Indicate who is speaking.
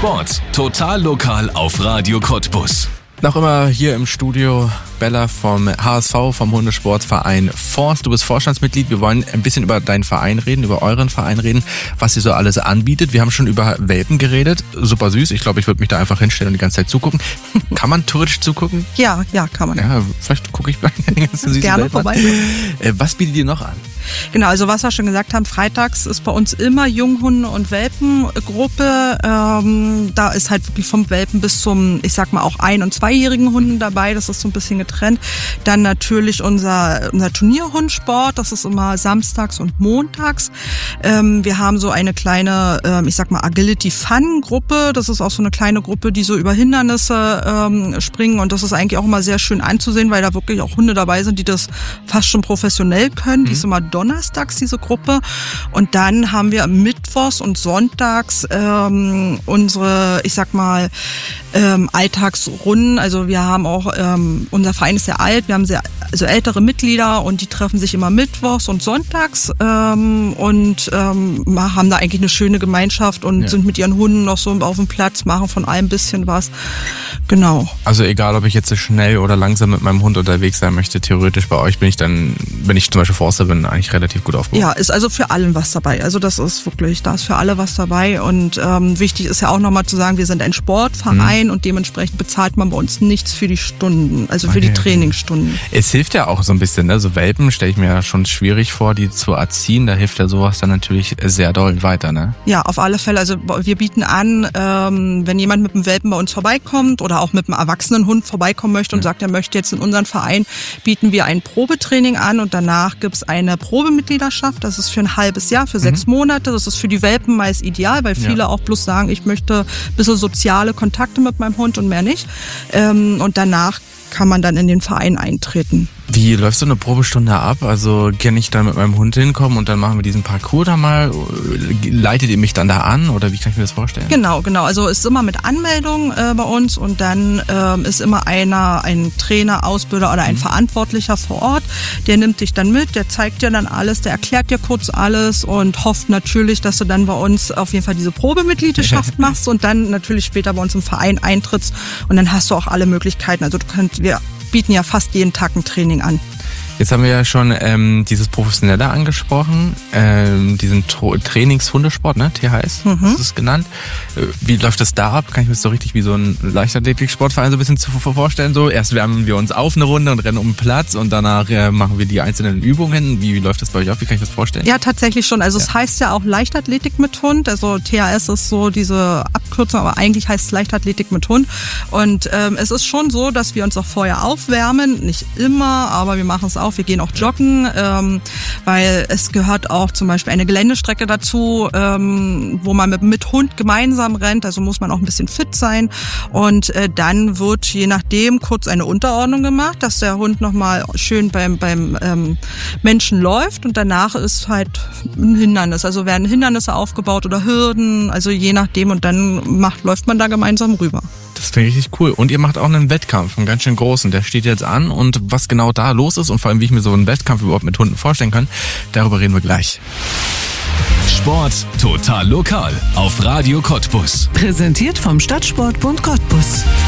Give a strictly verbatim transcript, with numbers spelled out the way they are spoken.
Speaker 1: Sport. Total lokal auf Radio Cottbus.
Speaker 2: Noch immer hier im Studio Bella vom H S V, vom Hundesportverein Forst. Du bist Vorstandsmitglied. Wir wollen ein bisschen über deinen Verein reden, über euren Verein reden, was ihr so alles anbietet. Wir haben schon über Welpen geredet. Super süß. Ich glaube, ich würde mich da einfach hinstellen und die ganze Zeit zugucken. Kann man theoretisch zugucken?
Speaker 3: Ja, ja, kann man.
Speaker 2: Ja, vielleicht gucke ich bei den ganzen süßen
Speaker 3: Gerne
Speaker 2: Welpen
Speaker 3: vorbei.
Speaker 2: an. Was bietet ihr noch an?
Speaker 3: Genau, also was wir schon gesagt haben, freitags ist bei uns immer Junghunde- und Welpengruppe. Ähm, da ist halt wirklich vom Welpen bis zum, ich sag mal, auch ein- und zweijährigen Hunden dabei. Das ist so ein bisschen getrennt. Dann natürlich unser, unser Turnierhundsport. Das ist immer samstags und montags. Ähm, wir haben so eine kleine, ähm, ich sag mal, Agility-Fun-Gruppe. Das ist auch so eine kleine Gruppe, die so über Hindernisse ähm, springen. Und das ist eigentlich auch immer sehr schön anzusehen, weil da wirklich auch Hunde dabei sind, die das fast schon professionell können. Mhm. Die ist immer donnerstags, diese Gruppe. Und dann haben wir mittwochs und sonntags ähm, unsere, ich sag mal, ähm, Alltagsrunden. Also wir haben auch, ähm, unser Verein ist sehr alt, wir haben sehr also ältere Mitglieder und die treffen sich immer mittwochs und sonntags ähm, und ähm, haben da eigentlich eine schöne Gemeinschaft und ja. sind mit ihren Hunden noch so auf dem Platz, machen von allem ein bisschen was. Genau.
Speaker 2: Also egal, ob ich jetzt schnell oder langsam mit meinem Hund unterwegs sein möchte, theoretisch bei euch bin ich dann, wenn ich zum Beispiel Forster bin, eigentlich relativ gut aufgehoben.
Speaker 3: Ja, ist also für allen was dabei. Also das ist wirklich, da ist für alle was dabei. Und ähm, wichtig ist ja auch nochmal zu sagen, wir sind ein Sportverein mhm. und dementsprechend bezahlt man bei uns nichts für die Stunden, also für okay. die Trainingsstunden.
Speaker 2: Es hilft ja auch so ein bisschen, ne? So Welpen stelle ich mir ja schon schwierig vor, die zu erziehen. Da hilft ja sowas dann natürlich sehr doll weiter, ne?
Speaker 3: Ja, auf alle Fälle. Also wir bieten an, ähm, wenn jemand mit einem Welpen bei uns vorbeikommt oder auch mit einem erwachsenen Hund vorbeikommen möchte und mhm. sagt, er möchte jetzt in unseren Verein, bieten wir ein Probetraining an und danach gibt es eine Probemitgliedschaft. Das ist für ein halbes Jahr, für mhm. sechs Monate. Das ist für die Welpen meist ideal, weil viele ja. auch bloß sagen, ich möchte ein bisschen soziale Kontakte mit meinem Hund und mehr nicht. Ähm, und danach kann man dann in den Verein eintreten.
Speaker 2: Wie läuft so eine Probestunde ab? Also kann ich da mit meinem Hund hinkommen und dann machen wir diesen Parcours da mal? Leitet ihr mich dann da an oder wie kann ich mir das vorstellen?
Speaker 3: Genau, genau. Also es ist immer mit Anmeldung äh, bei uns und dann ähm, ist immer einer, ein Trainer, Ausbilder oder ein mhm. Verantwortlicher vor Ort. Der nimmt dich dann mit, der zeigt dir dann alles, der erklärt dir kurz alles und hofft natürlich, dass du dann bei uns auf jeden Fall diese Probemitgliedschaft machst und dann natürlich später bei uns im Verein eintrittst und dann hast du auch alle Möglichkeiten. Also du könnt, wir bieten ja fast jeden Tag ein Training an.
Speaker 2: Jetzt haben wir ja schon ähm, dieses Professionelle angesprochen, ähm, diesen Tro- Trainingshundesport, ne? T H S, mhm. ist es genannt. Wie läuft das da ab? Kann ich mir das so richtig wie so ein Leichtathletik-Sportverein so ein bisschen zu vorstellen? So erst wärmen wir uns auf eine Runde und rennen um den Platz und danach äh, machen wir die einzelnen Übungen. Wie, wie läuft das bei euch ab? Wie kann ich das vorstellen?
Speaker 3: Ja, tatsächlich schon. Also ja. es heißt ja auch Leichtathletik mit Hund. Also T H S ist so diese Abkürzung, aber eigentlich heißt es Leichtathletik mit Hund. Und ähm, es ist schon so, dass wir uns auch vorher aufwärmen. Nicht immer, aber wir machen es auch. Wir gehen auch joggen, ähm, weil es gehört auch zum Beispiel eine Geländestrecke dazu, ähm, wo man mit, mit Hund gemeinsam rennt, also muss man auch ein bisschen fit sein und äh, dann wird je nachdem kurz eine Unterordnung gemacht, dass der Hund nochmal schön beim, beim ähm, Menschen läuft und danach ist halt ein Hindernis, also werden Hindernisse aufgebaut oder Hürden, also je nachdem und dann macht, läuft man da gemeinsam rüber.
Speaker 2: Das finde ich richtig cool. Und ihr macht auch einen Wettkampf, einen ganz schön großen. Der steht jetzt an und was genau da los ist und vor allem, wie ich mir so einen Wettkampf überhaupt mit Hunden vorstellen kann, darüber reden wir gleich.
Speaker 1: Sport total lokal auf Radio Cottbus.
Speaker 4: Präsentiert vom Stadtsportbund Cottbus.